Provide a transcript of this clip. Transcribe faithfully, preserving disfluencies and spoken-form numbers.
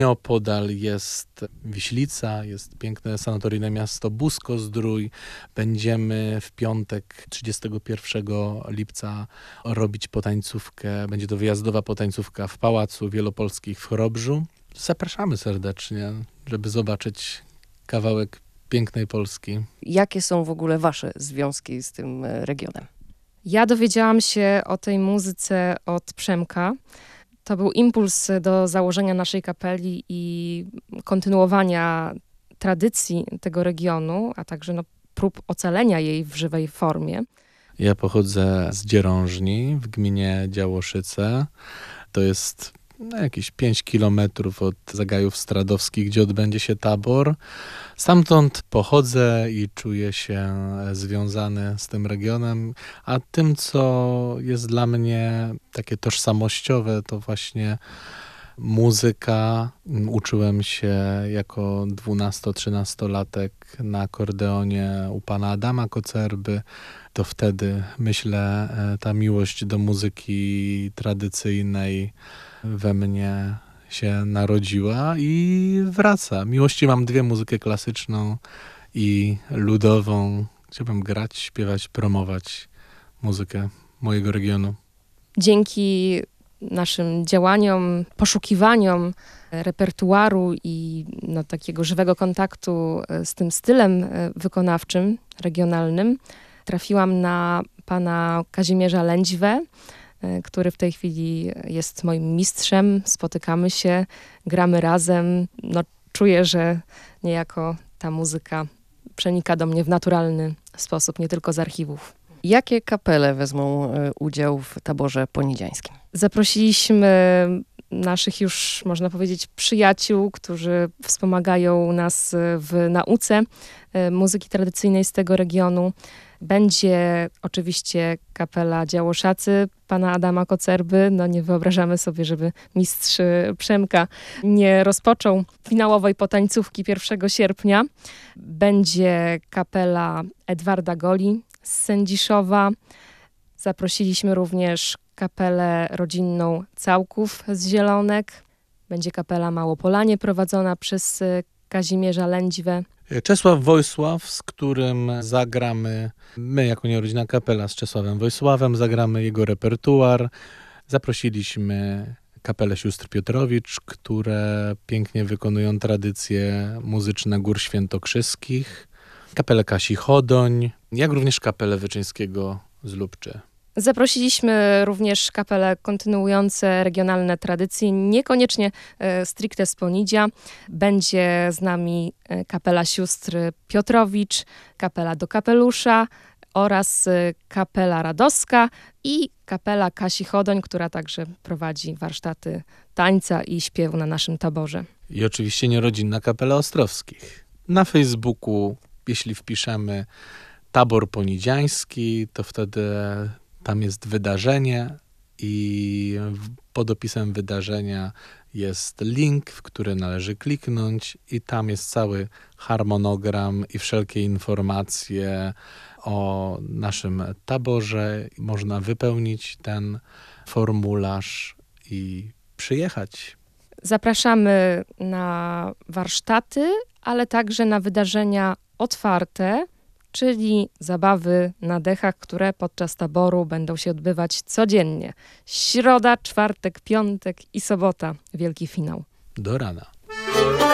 Opodal jest Wiślica, jest piękne sanatoryjne miasto Busko-Zdrój. Będziemy w piątek trzydziestego pierwszego lipca robić potańcówkę. Będzie to wyjazdowa potańcówka w Pałacu Wielopolskich w Chorobrzu. Zapraszamy serdecznie, żeby zobaczyć kawałek pięknej Polski. Jakie są w ogóle wasze związki z tym regionem? Ja dowiedziałam się o tej muzyce od Przemka. To był impuls do założenia naszej kapeli i kontynuowania tradycji tego regionu, a także no, prób ocalenia jej w żywej formie. Ja pochodzę z Dzierążni w gminie Działoszyce. To jest no, jakieś pięć kilometrów od Zagajów Stradowskich, gdzie odbędzie się tabor. Stamtąd pochodzę i czuję się związany z tym regionem, a tym, co jest dla mnie takie tożsamościowe, to właśnie muzyka. Uczyłem się jako dwunasto-trzynastolatek na akordeonie u pana Adama Kocerby. To wtedy, myślę, ta miłość do muzyki tradycyjnej we mnie się narodziła i wraca. Miłości mam dwie, muzykę klasyczną i ludową. Chciałbym grać, śpiewać, promować muzykę mojego regionu. Dzięki naszym działaniom, poszukiwaniom repertuaru i no, takiego żywego kontaktu z tym stylem wykonawczym, regionalnym, trafiłam na pana Kazimierza Lędźwę, który w tej chwili jest moim mistrzem. Spotykamy się, gramy razem. No, czuję, że niejako ta muzyka przenika do mnie w naturalny sposób, nie tylko z archiwów. Jakie kapele wezmą udział w taborze ponidziańskim? Zaprosiliśmy naszych już, można powiedzieć, przyjaciół, którzy wspomagają nas w nauce muzyki tradycyjnej z tego regionu. Będzie oczywiście kapela Działoszacy pana Adama Kocerby. No nie wyobrażamy sobie, żeby mistrz Przemka nie rozpoczął finałowej potańcówki pierwszego sierpnia. Będzie kapela Edwarda Goli z Sędziszowa. Zaprosiliśmy również kapelę rodzinną Całków z Zielonek. Będzie kapela Małopolanie prowadzona przez Kazimierza Lędźwę. Czesław Wojsław, z którym zagramy, my jako nierodzina kapela z Czesławem Wojsławem, zagramy jego repertuar. Zaprosiliśmy kapelę sióstr Piotrowicz, które pięknie wykonują tradycje muzyczne Gór Świętokrzyskich, kapelę Kasi Chodoń, jak również kapelę Wyczyńskiego z Lubczy. Zaprosiliśmy również kapele kontynuujące regionalne tradycje, niekoniecznie e, stricte z Ponidzia. Będzie z nami e, kapela sióstr Piotrowicz, kapela Do Kapelusza oraz e, kapela Radowska i kapela Kasi Chodoń, która także prowadzi warsztaty tańca i śpiewu na naszym taborze. I oczywiście nierodzinna kapela Ostrowskich. Na Facebooku, jeśli wpiszemy tabor ponidziański, to wtedy tam jest wydarzenie i pod opisem wydarzenia jest link, w który należy kliknąć i tam jest cały harmonogram i wszelkie informacje o naszym taborze. Można wypełnić ten formularz i przyjechać. Zapraszamy na warsztaty, ale także na wydarzenia otwarte, czyli zabawy na dechach, które podczas taboru będą się odbywać codziennie. Środa, czwartek, piątek i sobota. Wielki finał. Do rana.